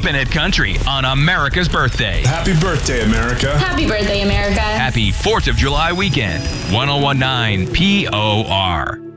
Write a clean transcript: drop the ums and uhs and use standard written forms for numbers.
Keeping It Country on America's birthday. Happy birthday, America. Happy birthday, America. Happy 4th of July weekend. 1019 POR.